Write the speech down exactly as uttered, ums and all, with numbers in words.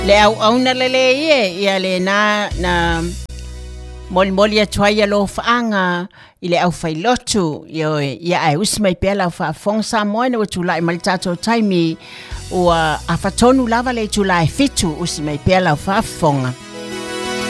Le au au na lele ie ia le na na moli moli a tuai alo faanga ile au failotu yo ia ai usmai pela fa fonsa moina o tulai mal tato taimi o a fatonu lava le tulai fitu usmai pela fa fonga